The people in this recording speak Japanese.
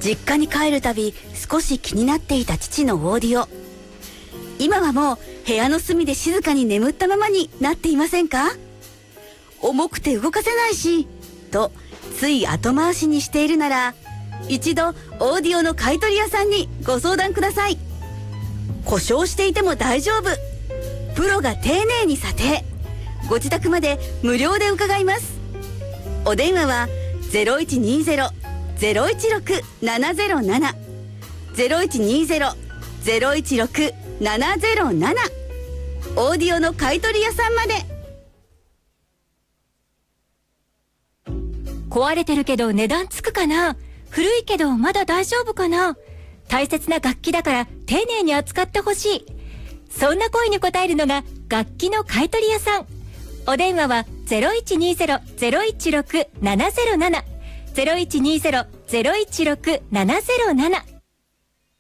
実家に帰るたび少し気になっていた父のオーディオ。今はもう部屋の隅で静かに眠ったままになっていませんか？重くて動かせないしとつい後回しにしているなら、一度オーディオの買取屋さんにご相談ください。故障していても大丈夫。プロが丁寧に査定。ご自宅まで無料で伺います。お電話は 0120-016-707 0120-016-707 オーディオの買取屋さんまで。 壊れてるけど値段つくかな、古いけどまだ大丈夫かな、大切な楽器だから丁寧に扱ってほしい。そんな声に応えるのが楽器の買取屋さん。お電話は 0120-016-707 0120-016-707